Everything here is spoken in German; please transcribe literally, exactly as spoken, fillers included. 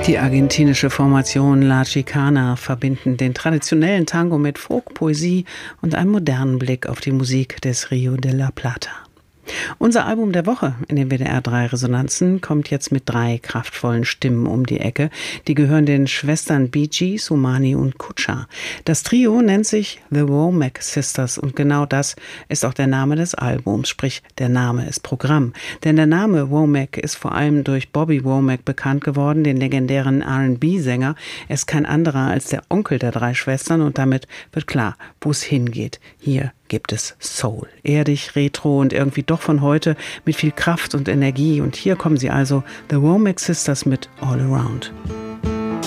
Die argentinische Formation La Chicana verbinden den traditionellen Tango mit Folk, Poesie und einem modernen Blick auf die Musik des Rio de la Plata. Unser Album der Woche in den W D R drei Resonanzen kommt jetzt mit drei kraftvollen Stimmen um die Ecke. Die gehören den Schwestern Bee Gees, Umani und Kucha. Das Trio nennt sich The Womack Sisters und genau das ist auch der Name des Albums, sprich der Name ist Programm. Denn der Name Womack ist vor allem durch Bobby Womack bekannt geworden, den legendären R and B-Sänger. Er ist kein anderer als der Onkel der drei Schwestern und damit wird klar, wo es hingeht. Hier gibt es Soul. Erdig, retro und irgendwie doch von heute mit viel Kraft und Energie. Und hier kommen sie also, The Womack Sisters mit All Around.